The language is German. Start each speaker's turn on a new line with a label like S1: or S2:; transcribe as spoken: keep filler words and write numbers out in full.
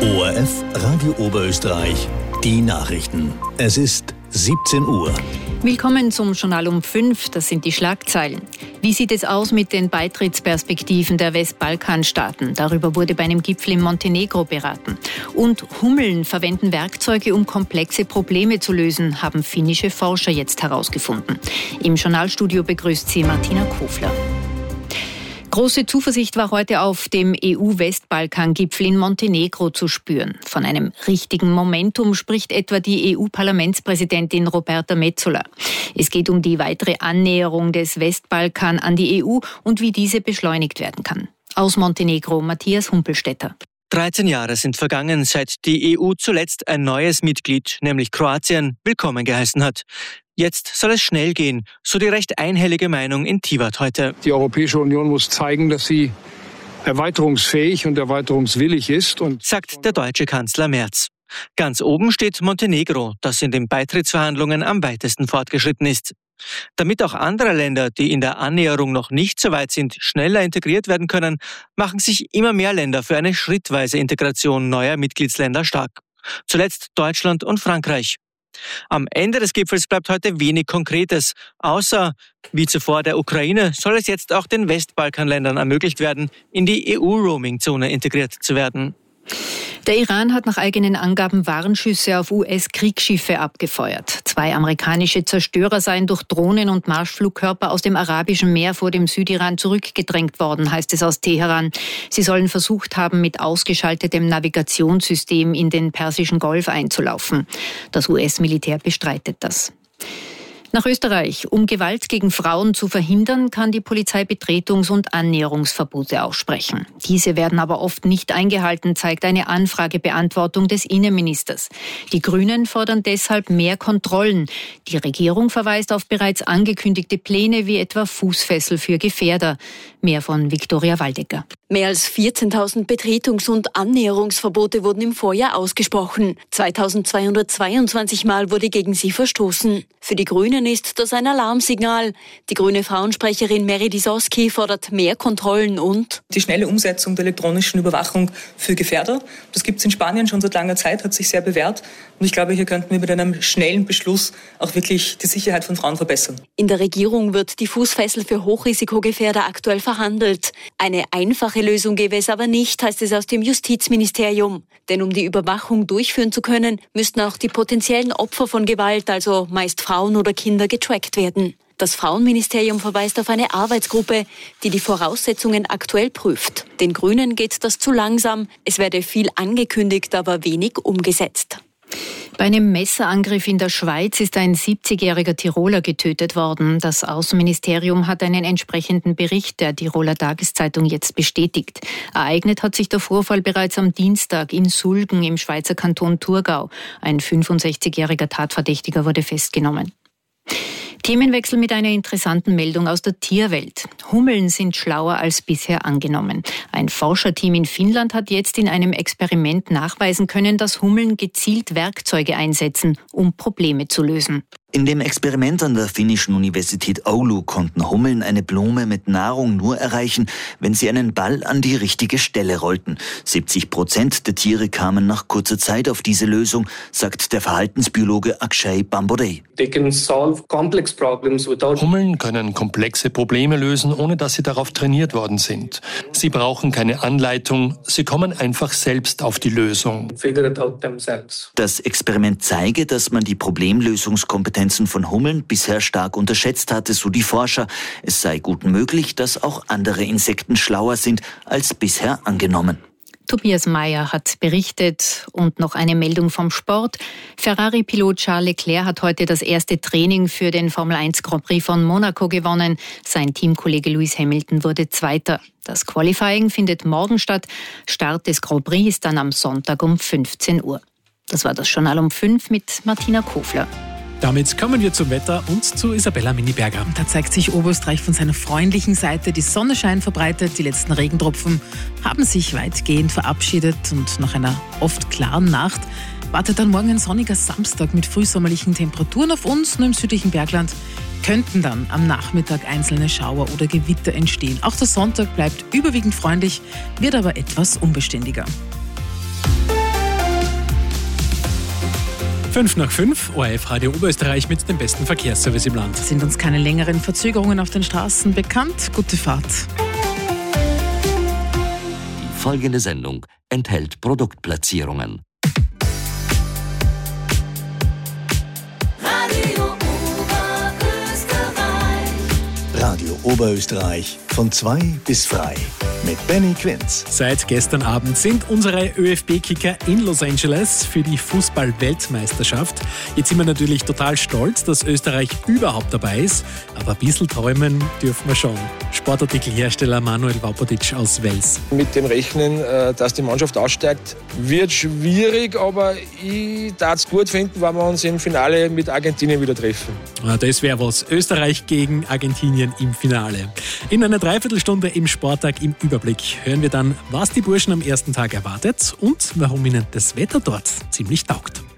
S1: O R F Radio Oberösterreich, die Nachrichten. Es ist siebzehn Uhr.
S2: Willkommen zum Journal um fünf, das sind die Schlagzeilen. Wie sieht es aus mit den Beitrittsperspektiven der Westbalkanstaaten? Darüber wurde bei einem Gipfel in Montenegro beraten. Und Hummeln verwenden Werkzeuge, um komplexe Probleme zu lösen, haben finnische Forscher jetzt herausgefunden. Im Journalstudio begrüßt sie Martina Kofler. Große Zuversicht war heute auf dem E U-Westbalkan-Gipfel in Montenegro zu spüren. Von einem richtigen Momentum spricht etwa die E U-Parlamentspräsidentin Roberta Metsola. Es geht um die weitere Annäherung des Westbalkan an die E U und wie diese beschleunigt werden kann. Aus Montenegro Matthias Humpelstädter.
S3: dreizehn Jahre sind vergangen, seit die E U zuletzt ein neues Mitglied, nämlich Kroatien, willkommen geheißen hat. Jetzt soll es schnell gehen, so die recht einhellige Meinung in Tivat heute.
S4: Die Europäische Union muss zeigen, dass sie erweiterungsfähig und erweiterungswillig ist, und
S3: sagt der deutsche Kanzler Merz. Ganz oben steht Montenegro, das in den Beitrittsverhandlungen am weitesten fortgeschritten ist. Damit auch andere Länder, die in der Annäherung noch nicht so weit sind, schneller integriert werden können, machen sich immer mehr Länder für eine schrittweise Integration neuer Mitgliedsländer stark. Zuletzt Deutschland und Frankreich. Am Ende des Gipfels bleibt heute wenig Konkretes, außer, wie zuvor der Ukraine, soll es jetzt auch den Westbalkanländern ermöglicht werden, in die E U-Roaming-Zone integriert zu werden.
S2: Der Iran hat nach eigenen Angaben Warnschüsse auf U S-Kriegsschiffe abgefeuert. Zwei amerikanische Zerstörer seien durch Drohnen und Marschflugkörper aus dem Arabischen Meer vor dem Südiran zurückgedrängt worden, heißt es aus Teheran. Sie sollen versucht haben, mit ausgeschaltetem Navigationssystem in den Persischen Golf einzulaufen. Das U S-Militär bestreitet das. Nach Österreich. Um Gewalt gegen Frauen zu verhindern, kann die Polizei Betretungs- und Annäherungsverbote aussprechen. Diese werden aber oft nicht eingehalten, zeigt eine Anfragebeantwortung des Innenministers. Die Grünen fordern deshalb mehr Kontrollen. Die Regierung verweist auf bereits angekündigte Pläne wie etwa Fußfessel für Gefährder. Mehr von Viktoria Waldecker.
S5: Mehr als vierzehntausend Betretungs- und Annäherungsverbote wurden im Vorjahr ausgesprochen. zweitausendzweihundertzweiundzwanzig Mal wurde gegen sie verstoßen. Für die Grünen ist das ein Alarmsignal. Die grüne Frauensprecherin Mary Disowski fordert mehr Kontrollen und
S6: die schnelle Umsetzung der elektronischen Überwachung für Gefährder. Das gibt es in Spanien schon seit langer Zeit, hat sich sehr bewährt. Und ich glaube, hier könnten wir mit einem schnellen Beschluss auch wirklich die Sicherheit von Frauen verbessern.
S5: In der Regierung wird die Fußfessel für Hochrisikogefährder aktuell verhandelt. Eine einfache Lösung gäbe es aber nicht, heißt es aus dem Justizministerium. Denn um die Überwachung durchführen zu können, müssten auch die potenziellen Opfer von Gewalt, also meist Frauen oder Kinder, getrackt werden. Das Frauenministerium verweist auf eine Arbeitsgruppe, die die Voraussetzungen aktuell prüft. Den Grünen geht das zu langsam. Es werde viel angekündigt, aber wenig umgesetzt.
S2: Bei einem Messerangriff in der Schweiz ist ein siebzigjähriger Tiroler getötet worden. Das Außenministerium hat einen entsprechenden Bericht der Tiroler Tageszeitung jetzt bestätigt. Ereignet hat sich der Vorfall bereits am Dienstag in Sulgen im Schweizer Kanton Thurgau. Ein fünfundsechzigjähriger Tatverdächtiger wurde festgenommen. Themenwechsel mit einer interessanten Meldung aus der Tierwelt. Hummeln sind schlauer als bisher angenommen. Ein Forscherteam in Finnland hat jetzt in einem Experiment nachweisen können, dass Hummeln gezielt Werkzeuge einsetzen, um Probleme zu lösen.
S7: In dem Experiment an der finnischen Universität Oulu konnten Hummeln eine Blume mit Nahrung nur erreichen, wenn sie einen Ball an die richtige Stelle rollten. siebzig Prozent der Tiere kamen nach kurzer Zeit auf diese Lösung, sagt der Verhaltensbiologe Akshay Bambodey.
S8: Hummeln können komplexe Probleme lösen, ohne dass sie darauf trainiert worden sind. Sie brauchen keine Anleitung, sie kommen einfach selbst auf die Lösung.
S7: Das Experiment zeige, dass man die Problemlösungskompetenz von Hummeln bisher stark unterschätzt hatte, so die Forscher. Es sei gut möglich, dass auch andere Insekten schlauer sind als bisher angenommen.
S2: Tobias Mayer hat berichtet und noch eine Meldung vom Sport. Ferrari-Pilot Charles Leclerc hat heute das erste Training für den Formel eins Grand Prix von Monaco gewonnen. Sein Teamkollege Lewis Hamilton wurde Zweiter. Das Qualifying findet morgen statt. Start des Grand Prix ist dann am Sonntag um fünfzehn Uhr. Das war das Journal um fünf mit Martina Kofler.
S9: Damit kommen wir zum Wetter und zu Isabella Miniberger.
S10: Da zeigt sich Oberösterreich von seiner freundlichen Seite. Die Sonne scheint verbreitet, die letzten Regentropfen haben sich weitgehend verabschiedet und nach einer oft klaren Nacht wartet dann morgen ein sonniger Samstag mit frühsommerlichen Temperaturen auf uns. Nur im südlichen Bergland könnten dann am Nachmittag einzelne Schauer oder Gewitter entstehen. Auch der Sonntag bleibt überwiegend freundlich, wird aber etwas unbeständiger.
S9: Fünf nach fünf, O R F Radio Oberösterreich mit dem besten Verkehrsservice im Land.
S10: Sind uns keine längeren Verzögerungen auf den Straßen bekannt? Gute Fahrt.
S11: Die folgende Sendung enthält Produktplatzierungen.
S1: Radio Oberösterreich. Radio Oberösterreich von zwei bis frei. Mit Benny Quinz.
S9: Seit gestern Abend sind unsere ÖFB-Kicker in Los Angeles für die Fußball-Weltmeisterschaft. Jetzt sind wir natürlich total stolz, dass Österreich überhaupt dabei ist. Aber ein bisschen träumen dürfen wir schon. Sportartikelhersteller Manuel Wapodic aus Wels.
S12: Mit dem Rechnen, dass die Mannschaft aussteigt, wird schwierig, aber ich darf es gut finden, wenn wir uns im Finale mit Argentinien wieder treffen.
S9: Das wäre was. Österreich gegen Argentinien im Finale. In einer Dreiviertelstunde im Sporttag im Überblick hören wir dann, was die Burschen am ersten Tag erwartet und warum ihnen das Wetter dort ziemlich taugt.